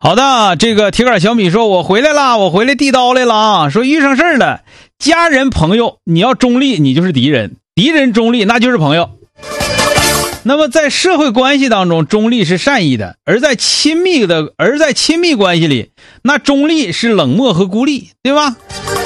好的，这个铁杆小米说，我回来了，我回来递刀来了啊！说遇上事儿了，家人朋友你要中立，你就是敌人；敌人中立，那就是朋友。那么在社会关系当中，中立是善意的；而在亲密关系里，那中立是冷漠和孤立，对吧？